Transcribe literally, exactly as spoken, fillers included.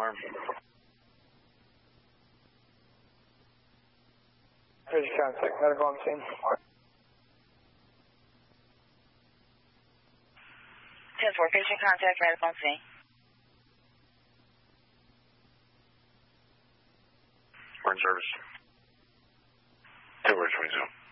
alarm. Bridge contact, medical on scene. ten four, patient contact, medical on scene. We're in service. Two words, twenty-two.